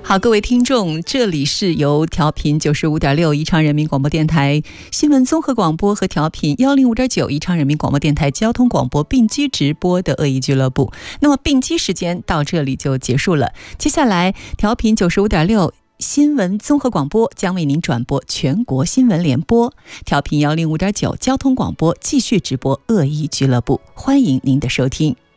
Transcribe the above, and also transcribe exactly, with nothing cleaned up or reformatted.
好，各位听众，这里是由调频九十五点六宜昌人民广播电台新闻综合广播和调频幺零五点九宜昌人民广播电台交通广播并机直播的恶意俱乐部。那么并机时间到这里就结束了，接下来调频九十五点六新闻综合广播将为您转播全国新闻联播，调频幺零五点九交通广播继续直播恶意俱乐部，欢迎您的收听。